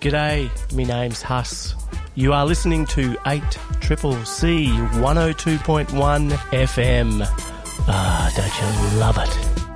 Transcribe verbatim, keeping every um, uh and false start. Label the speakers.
Speaker 1: G'day, me name's Huss. You are listening to eight Triple C one oh two point one F M. Ah, don't you love it?